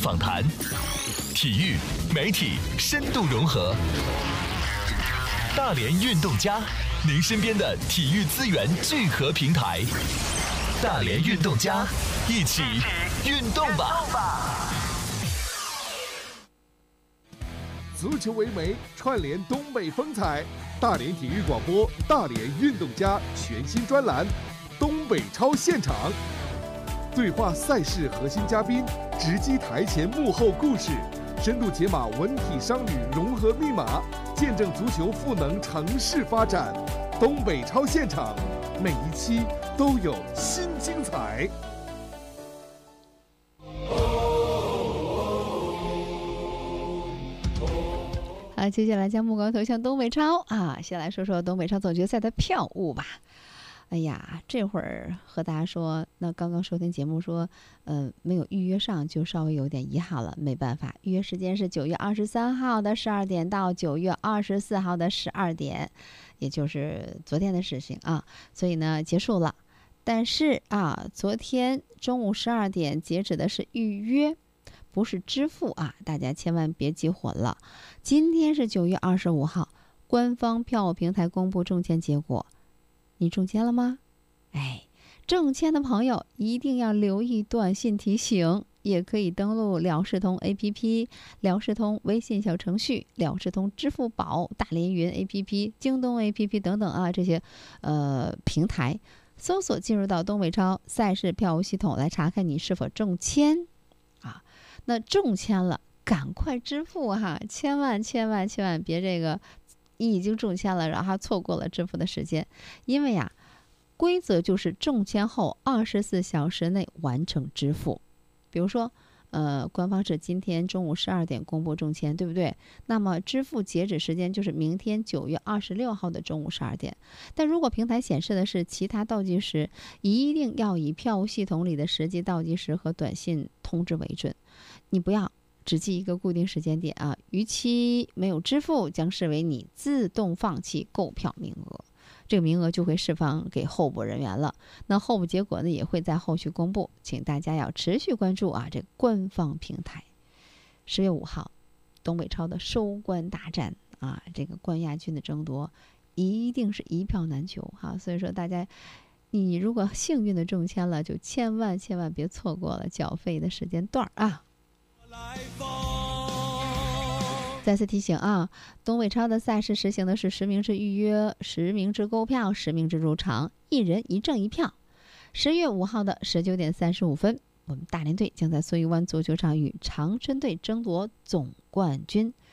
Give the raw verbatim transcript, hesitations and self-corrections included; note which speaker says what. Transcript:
Speaker 1: 访谈，体育媒体深度融合。大连运动家，您身边的体育资源聚合平台。大连运动家，一起运动吧！
Speaker 2: 足球为媒，串联东北风采。大连体育广播，大连运动家全新专栏《东北超现场》，对话赛事核心嘉宾，直击台前幕后故事，深度解码文体商旅融合密码，见证足球赋能城市发展。东北超现场，每一期都有新精彩。
Speaker 3: 好，接下来将目光投向东北超啊，先来说说东北超总决赛的票务吧。哎呀，这会儿和大家说，那刚刚收听节目说，呃，没有预约上，就稍微有点遗憾了。没办法，预约时间是九月二十三号的十二点到九月二十四号的十二点，也就是昨天的事情啊。所以呢，结束了。但是啊，昨天中午十二点截止的是预约，不是支付啊，大家千万别记混了。今天是九月二十五号，官方票务平台公布中签结果。你中签了吗？哎，中签的朋友一定要留意短信提醒，也可以登录辽视通 A P P、辽视通微信小程序、辽视通支付宝、大连云 A P P、京东 A P P 等等啊，这些呃平台搜索进入到东北超赛事票务系统来查看你是否中签啊。那中签了，赶快支付哈，千万千万千万别这个。你已经中签了，然后错过了支付的时间，因为呀，规则就是中签后二十四小时内完成支付。比如说，呃，官方是今天中午十二点公布中签，对不对？那么支付截止时间就是明天九月二十六号的中午十二点。但如果平台显示的是其他倒计时，一定要以票务系统里的实际倒计时和短信通知为准，你不要只记一个固定时间点啊，逾期没有支付将视为你自动放弃购票名额，这个名额就会释放给候补人员了。那候补结果呢也会在后续公布，请大家要持续关注啊这个官方平台。十月五号，东北超的收官大战啊，这个冠亚军的争夺一定是一票难求哈、啊，所以说大家。你如果幸运的中签了，就千万千万别错过了缴费的时间段啊！再次提醒啊，东北超的赛事实行的是实名制预约、实名制购票、实名制入场，一人一证一票。十月五号的十九点三十五分，我们大连队将在苏玉湾足球场与长春队争夺总冠军。